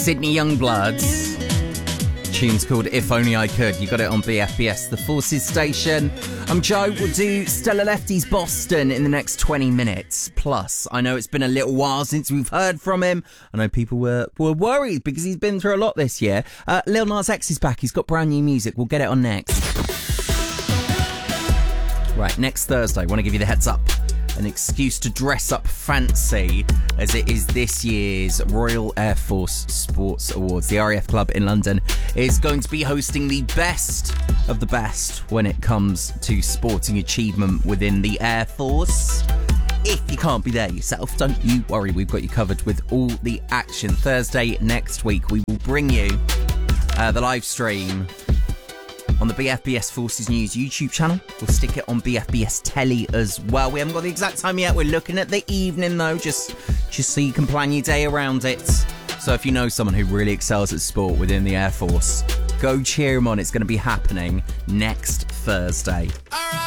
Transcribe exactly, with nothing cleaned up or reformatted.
Sydney Youngbloods. Tune's called If Only I Could. You got it on B F B S, the Forces station. I'm Joe. We'll do Stella Lefty's Boston in the next twenty minutes. Plus, I know it's been a little while since we've heard from him. I know people were, were worried because he's been through a lot this year. Uh, Lil Nas X is back. He's got brand new music. We'll get it on next. Right, next Thursday, I want to give you the heads up. An excuse to dress up fancy, as it is this year's Royal Air Force Sports Awards. The R A F Club in London is going to be hosting the best of the best when it comes to sporting achievement within the Air Force. If you can't be there yourself, don't you worry, we've got you covered with all the action. Thursday next week, we will bring you uh, the live stream on the B F B S Forces News YouTube channel. We'll stick it on B F B S Telly as well. We haven't got the exact time yet. We're looking at the evening, though, just, just so you can plan your day around it. So if you know someone who really excels at sport within the Air Force, go cheer him on. It's going to be happening next Thursday.